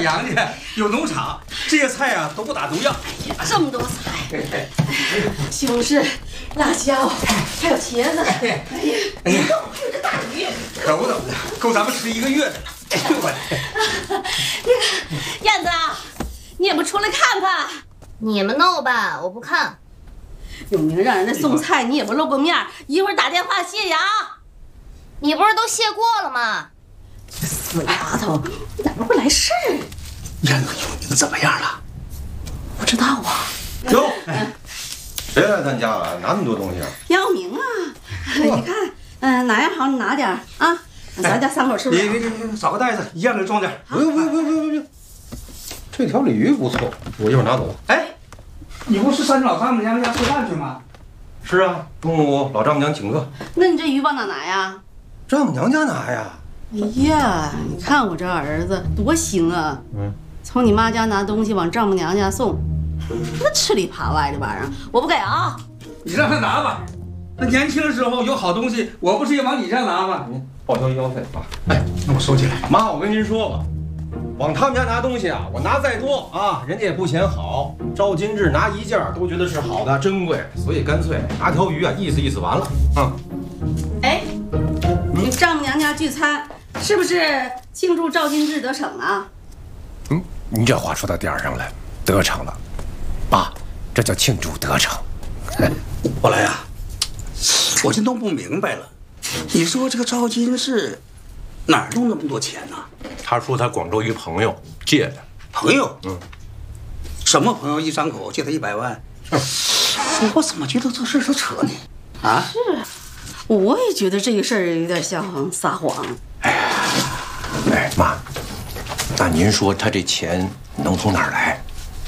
娘家有农场，这些菜啊都不打农药。 哎呀，这么多菜！西红柿、辣椒，还有茄子。哎呀，还有这大鱼， 可不怎么的，够咱们吃1个月的了。哎呦我的！ 燕子啊，你也不出来看看？ 你们弄吧，我不看。 有名让人家送菜，你也不露个面，一会儿打电话谢呀。 你不是都谢过了吗？ 这死丫头，哪不会来事儿？ 燕子有名怎么样了？ 不知道啊。 哟，谁来咱家了？拿那么多东西啊？ 要名啊！你看，哪样好你拿点啊。咱家3口吃不了。 你找个袋子，一样的装点。 不用，这条鲤鱼不错，我一会儿拿走。 哎，你不是上你老丈母娘家吃饭去吗？ 是啊，中午老丈母娘请客。 那你这鱼往哪拿呀？ 丈母娘家拿呀。 哎呀，你看我这儿子多行啊！从你妈家拿东西往丈母娘家送，那吃里扒外的玩意儿，我不给啊！ 你让他拿吧。那年轻的时候有好东西，我不是也往你这儿拿吗？ 报销医药费啊！ 哎，那我收起来。 妈，我跟您说吧，往他们家拿东西啊，我拿再多啊，人家也不嫌好。赵金志拿1件都觉得是好的、珍贵，所以干脆拿条鱼啊，意思意思完了。 哎，你丈母娘家聚餐是不是庆祝赵金志得逞啊？ 您这话说到点儿上了，得逞了，爸，这叫庆祝得逞。 后来呀，我就弄不明白了。你说这个赵金志哪儿弄那么多钱呢？ 他说他广州一朋友借的。 朋友？什么朋友？一张口借他100万？我怎么觉得这事是扯呢？啊？ 是，我也觉得这个事儿有点像撒谎。 哎，妈，那您说他这钱能从哪儿来？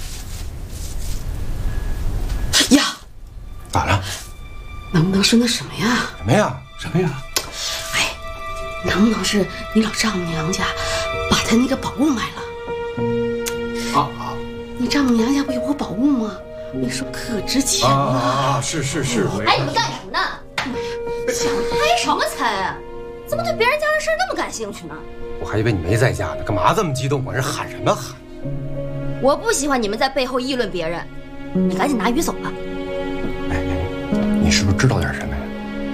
呀， 咋了？ 能不能是那什么呀？ 什么呀？ 什么呀？ 哎，能不能是你老丈母娘家把他那个宝物卖了？ 啊！ 你丈母娘家不有个宝物吗？你说可值钱了。 是。 哎，你们干什么呢？想猜什么猜啊？怎么对别人家的事那么感兴趣呢？ 我还以为你没在家呢，干嘛这么激动？我这喊什么喊？ 我不喜欢你们在背后议论别人，你赶紧拿鱼走吧。 哎，你是不是知道点什么呀？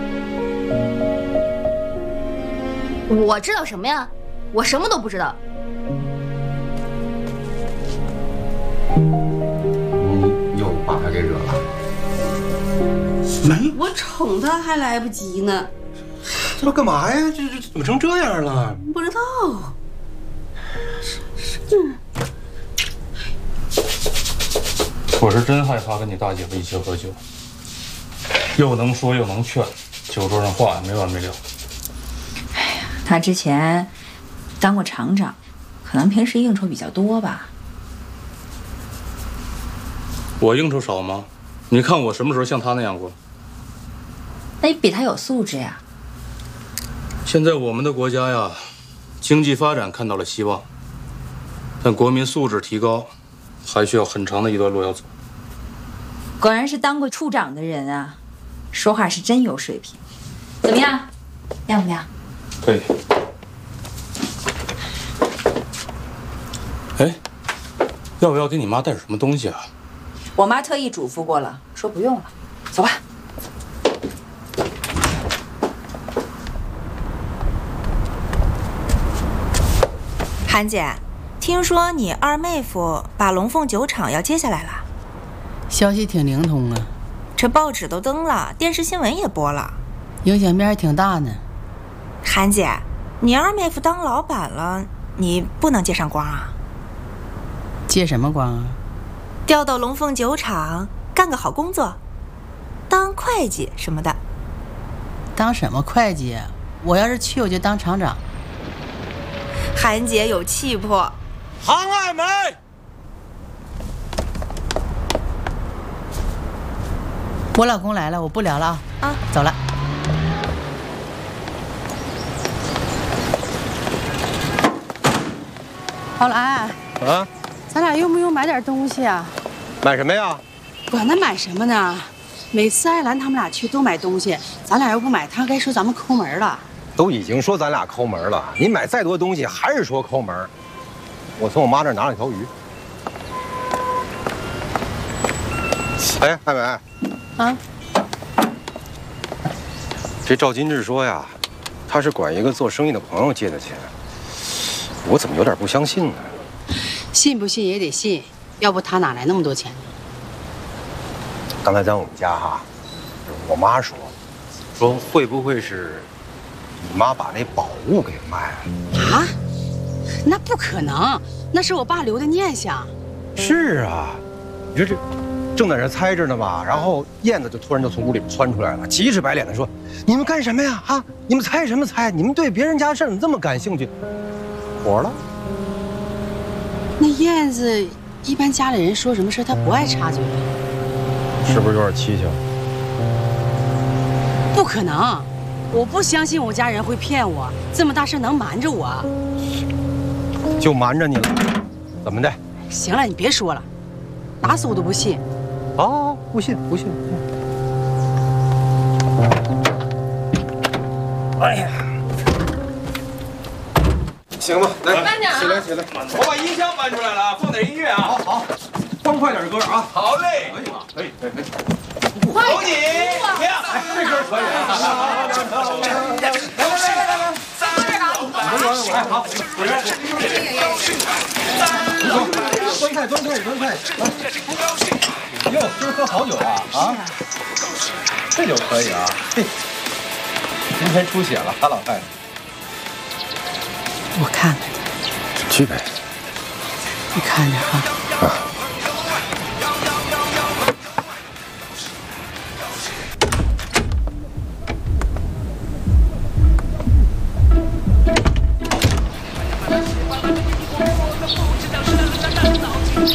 我知道什么呀？我什么都不知道。 你又把他给惹了？ 没， 我宠他还来不及呢。 这都干嘛呀？这怎么成这样了？ 不知道。 我是真害怕跟你大姐夫一起喝酒，又能说又能劝，酒桌上话也没完没了。 哎呀，他之前当过厂长，可能平时应酬比较多吧。 我应酬少吗？你看我什么时候像他那样过？ 那你比他有素质呀。 现在我们的国家呀，经济发展看到了希望，但国民素质提高，还需要很长的一段路要走。 果然是当过处长的人啊，说话是真有水平。怎么样，亮不亮？ 可以。哎，要不要给你妈带点什么东西啊？ 我妈特意嘱咐过了，说不用了。走吧。 韩姐，听说你二妹夫把龙凤酒厂要接下来了， 消息挺灵通啊， 这报纸都登了，电视新闻也播了， 影响面还挺大呢。 韩姐，你二妹夫当老板了，你不能接上光啊？ 接什么光啊？ 调到龙凤酒厂干个好工作，当会计什么的。 当什么会计啊？我要是去，我就当厂长。 韩姐有气魄。 行爱美。 我老公来了，我不聊了啊。 啊， 走了。 好了，哎， 啊， 咱俩用不用买点东西啊？ 买什么呀？ 管他买什么呢？每次艾兰他们俩去都买东西，咱俩要不买，他该说咱们抠门了。 都已经说咱俩抠门了，你买再多东西还是说抠门。 我从我妈那儿拿了条鱼。哎，艾美， 啊， 这赵金志说呀，他是管一个做生意的朋友借的钱，我怎么有点不相信呢？ 信不信也得信，要不他哪来那么多钱呢？ 刚才在我们家哈，我妈说会不会是你妈把那宝物给卖了？ 啊？那不可能，那是我爸留的念想。 是啊，你说这正在这猜着呢吧，然后燕子就突然就从屋里窜出来了，急赤白脸的说：“你们干什么呀？啊，你们猜什么猜？你们对别人家事儿怎么这么感兴趣？”火了。 那燕子一般家里人说什么事，她不爱插嘴， 是不是有点蹊跷？ 不可能，我不相信我家人会骗我，这么大事能瞒着我？ 就瞒着你了，怎么的？ 行了，你别说了，打死我都不信。 哦，不信。哎呀，行吧，来， 慢点啊起来，我把音箱搬出来了，放点音乐啊。好，欢快点歌啊。好嘞，可以。有你，怎么样？哎，这歌可以啊。来，哎，好，端菜。哟，今儿喝好酒啊？啊，这酒可以啊。嘿，今天出血了，大老太太。 我看看， 去呗。 你看着哈。